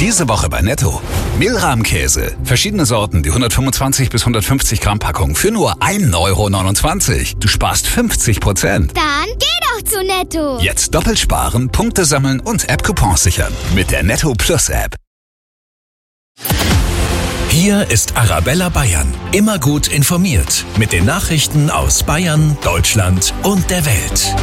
Diese Woche bei Netto. Mehlrahmkäse. Verschiedene Sorten, die 125 bis 150 Gramm Packung für nur 1,29 €. Du sparst 50%. Dann geh doch zu Netto. Jetzt doppelt sparen, Punkte sammeln und App-Coupons sichern. Mit der Netto Plus App. Hier ist Arabella Bayern. Immer gut informiert. Mit den Nachrichten aus Bayern, Deutschland und der Welt.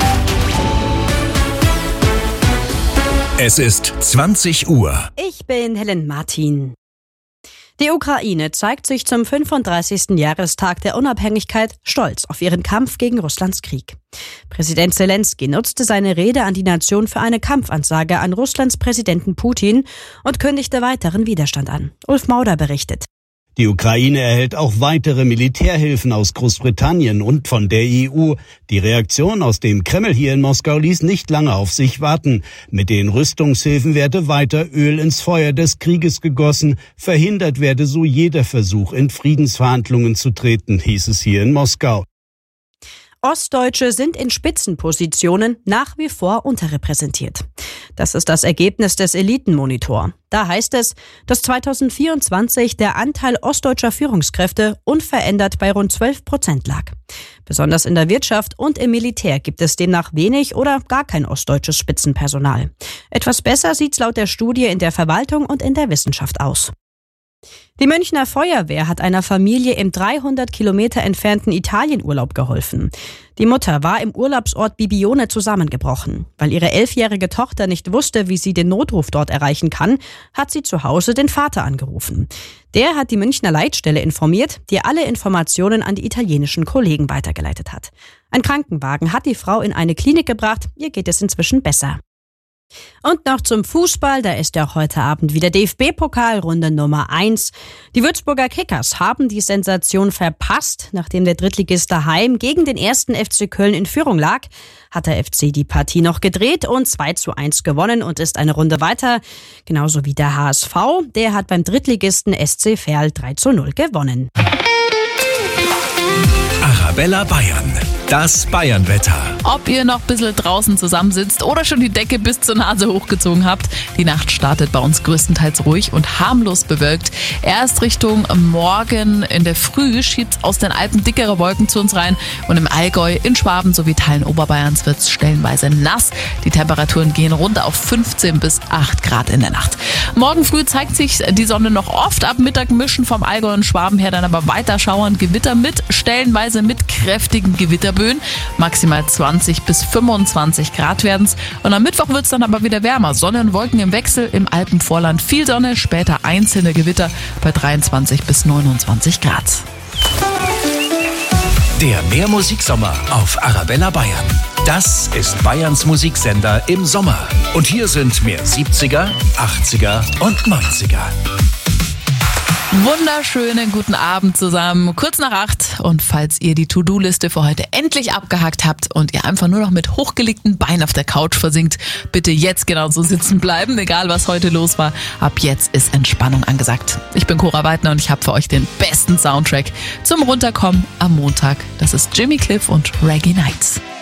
Es ist 20 Uhr. Ich bin Helen Martin. Die Ukraine zeigt sich zum 35. Jahrestag der Unabhängigkeit stolz auf ihren Kampf gegen Russlands Krieg. Präsident Zelensky nutzte seine Rede an die Nation für eine Kampfansage an Russlands Präsidenten Putin und kündigte weiteren Widerstand an. Ulf Mauder berichtet. Die Ukraine erhält auch weitere Militärhilfen aus Großbritannien und von der EU. Die Reaktion aus dem Kreml hier in Moskau ließ nicht lange auf sich warten. Mit den Rüstungshilfen werde weiter Öl ins Feuer des Krieges gegossen. Verhindert werde so jeder Versuch, in Friedensverhandlungen zu treten, hieß es hier in Moskau. Ostdeutsche sind in Spitzenpositionen nach wie vor unterrepräsentiert. Das ist das Ergebnis des Elitenmonitor. Da heißt es, dass 2024 der Anteil ostdeutscher Führungskräfte unverändert bei rund 12% lag. Besonders in der Wirtschaft und im Militär gibt es demnach wenig oder gar kein ostdeutsches Spitzenpersonal. Etwas besser sieht's laut der Studie in der Verwaltung und in der Wissenschaft aus. Die Münchner Feuerwehr hat einer Familie im 300 Kilometer entfernten Italienurlaub geholfen. Die Mutter war im Urlaubsort Bibione zusammengebrochen. Weil ihre 11-jährige Tochter nicht wusste, wie sie den Notruf dort erreichen kann, hat sie zu Hause den Vater angerufen. Der hat die Münchner Leitstelle informiert, die alle Informationen an die italienischen Kollegen weitergeleitet hat. Ein Krankenwagen hat die Frau in eine Klinik gebracht, ihr geht es inzwischen besser. Und noch zum Fußball, da ist ja auch heute Abend wieder DFB-Pokal, Runde Nummer 1. Die Würzburger Kickers haben die Sensation verpasst. Nachdem der Drittligist daheim gegen den 1. FC Köln in Führung lag, hat der FC die Partie noch gedreht und 2:1 gewonnen und ist eine Runde weiter. Genauso wie der HSV, der hat beim Drittligisten SC Verl 3:0 gewonnen. Arabella Bayern. Das Bayernwetter. Ob ihr noch ein bisschen draußen zusammensitzt oder schon die Decke bis zur Nase hochgezogen habt, die Nacht startet bei uns größtenteils ruhig und harmlos bewölkt. Erst Richtung Morgen in der Früh schiebt aus den Alpen dickere Wolken zu uns rein und im Allgäu, in Schwaben sowie Teilen Oberbayerns wird es stellenweise nass. Die Temperaturen gehen runter auf 15 bis 8 Grad in der Nacht. Morgen früh zeigt sich die Sonne noch oft, ab Mittag mischen vom Allgäu und Schwaben her dann aber weiter Schauern, Gewitter mit, stellenweise mit kräftigen Gewitterböen. Maximal 20 bis 25 Grad werden's. Und am Mittwoch wird's dann aber wieder wärmer. Sonne und Wolken im Wechsel, im Alpenvorland viel Sonne, später einzelne Gewitter bei 23 bis 29 Grad. Der Mehrmusiksommer auf Arabella Bayern. Das ist Bayerns Musiksender im Sommer. Und hier sind mehr 70er, 80er und 90er. Wunderschönen guten Abend zusammen, kurz nach 8. Und falls ihr die To-Do-Liste für heute endlich abgehakt habt und ihr einfach nur noch mit hochgelegten Beinen auf der Couch versinkt, bitte jetzt genauso sitzen bleiben, egal was heute los war. Ab jetzt ist Entspannung angesagt. Ich bin Cora Weidner und ich habe für euch den besten Soundtrack zum Runterkommen am Montag. Das ist Jimmy Cliff und Reggae Nights.